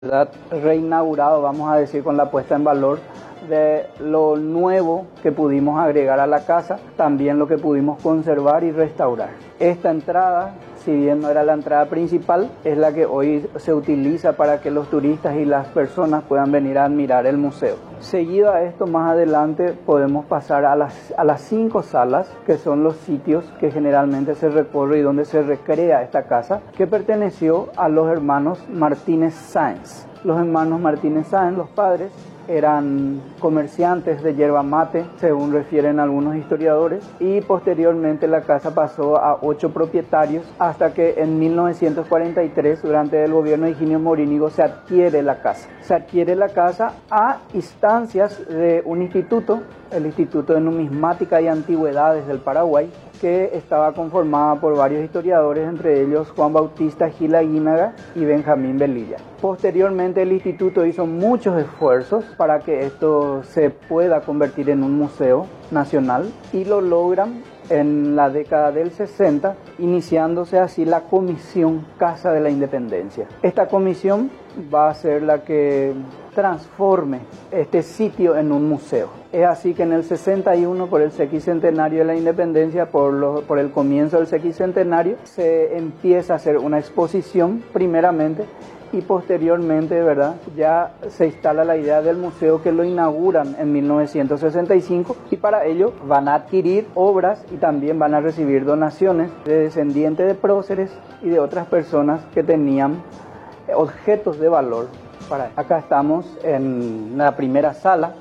reinaugurado, vamos a decir, con la puesta en valor de lo nuevo que pudimos agregar a la casa, también lo que pudimos conservar y restaurar. Esta entrada, si bien no era la entrada principal, es la que hoy se utiliza para que los turistas y las personas puedan venir a admirar el museo. Seguido a esto, más adelante podemos pasar a las 5 salas, que son los sitios que generalmente se recorre y donde se recrea esta casa, que perteneció a los hermanos Martínez Sáenz. Los hermanos Martínez Sáenz, los padres, eran comerciantes de yerba mate, según refieren algunos historiadores, y posteriormente la casa pasó a 8 propietarios hasta que en 1943, durante el gobierno de Higinio Morínigo, se adquiere la casa. Se adquiere la casa a instancias de un instituto, el Instituto de Numismática y Antigüedades del Paraguay, que estaba conformada por varios historiadores, entre ellos Juan Bautista Gil Aguinaga y Benjamín Velilla. Posteriormente el instituto hizo muchos esfuerzos para que esto se pueda convertir en un museo nacional y lo logran en la década del 60, iniciándose así la Comisión Casa de la Independencia. Esta comisión va a ser la que transforme este sitio en un museo. Es así que en el 61, por el sequicentenario de la Independencia, por el comienzo del sequicentenario, se empieza a hacer una exposición primeramente y posteriormente, ¿verdad?, ya se instala la idea del museo, que lo inauguran en 1965, y para ello van a adquirir obras y también van a recibir donaciones de descendientes de próceres y de otras personas que tenían objetos de valor. Acá estamos en la primera sala,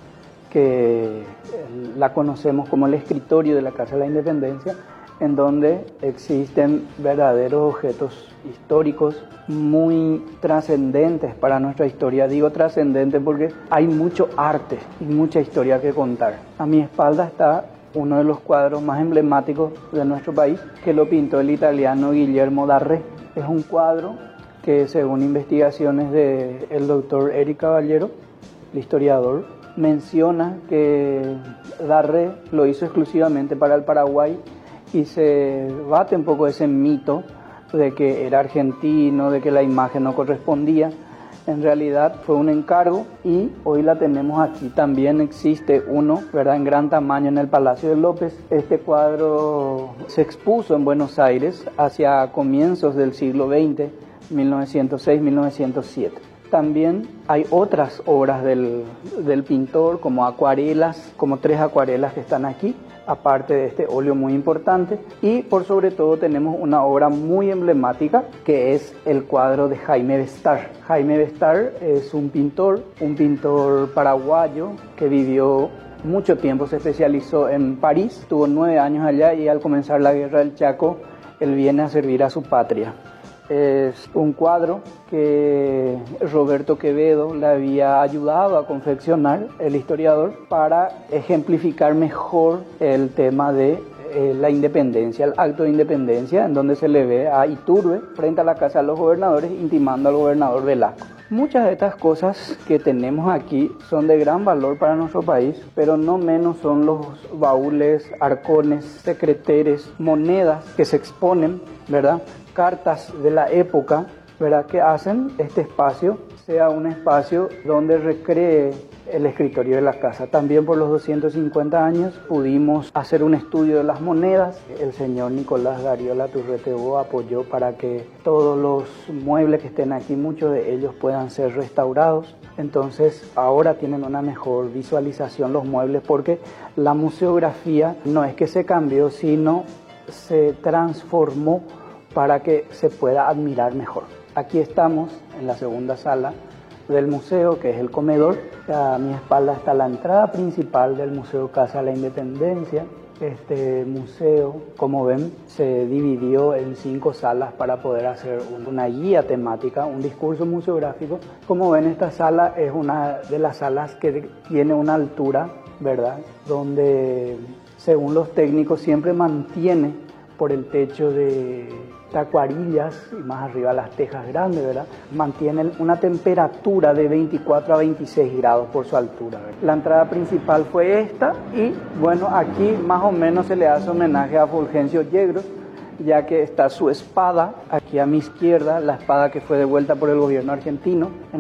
que la conocemos como el escritorio de la Casa de la Independencia, en donde existen verdaderos objetos históricos muy trascendentes para nuestra historia. Digo trascendentes porque hay mucho arte y mucha historia que contar. A mi espalda está uno de los cuadros más emblemáticos de nuestro país, que lo pintó el italiano Guillermo Darré. Es un cuadro que, según investigaciones del doctor Eric Caballero, el historiador, menciona que Darré lo hizo exclusivamente para el Paraguay, y se bate un poco ese mito de que era argentino, de que la imagen no correspondía. En realidad fue un encargo y hoy la tenemos aquí. También existe uno, ¿verdad?, en gran tamaño en el Palacio de López. Este cuadro se expuso en Buenos Aires hacia comienzos del siglo XX, 1906-1907. También hay otras obras del pintor, como acuarelas, como 3 acuarelas que están aquí, aparte de este óleo muy importante. Y por sobre todo tenemos una obra muy emblemática, que es el cuadro de Jaime Bestar. Jaime Bestar es un pintor paraguayo que vivió mucho tiempo, se especializó en París, estuvo 9 años allá, y al comenzar la Guerra del Chaco, él viene a servir a su patria. Es un cuadro que Roberto Quevedo le había ayudado a confeccionar, el historiador, para ejemplificar mejor el tema de la independencia, el acto de independencia, en donde se le ve a Iturbe frente a la casa de los gobernadores intimando al gobernador Velasco. Muchas de estas cosas que tenemos aquí son de gran valor para nuestro país, pero no menos son los baúles, arcones, secreteres, monedas que se exponen, ¿verdad?, cartas de la época, ¿verdad?, que hacen este espacio sea un espacio donde recree el escritorio de la casa. También por los 250 años pudimos hacer un estudio de las monedas. El señor Nicolás Darío Laturretebó apoyó para que todos los muebles que estén aquí, muchos de ellos puedan ser restaurados. Entonces ahora tienen una mejor visualización los muebles, porque la museografía no es que se cambió, sino se transformó para que se pueda admirar mejor. Aquí estamos en la segunda sala del museo, que es el comedor. A mi espalda está la entrada principal del Museo Casa de la Independencia. Este museo, como ven, se dividió en 5 salas para poder hacer una guía temática, un discurso museográfico. Como ven, esta sala es una de las salas que tiene una altura, ¿verdad?, donde, según los técnicos, siempre mantiene por el techo de tacuarillas y más arriba las tejas grandes, ¿verdad?, mantienen una temperatura de 24 a 26 grados por su altura, ¿verdad? La entrada principal fue esta, y bueno, aquí más o menos se le hace homenaje a Fulgencio Yegros, ya que está su espada aquí a mi izquierda, la espada que fue devuelta por el gobierno argentino.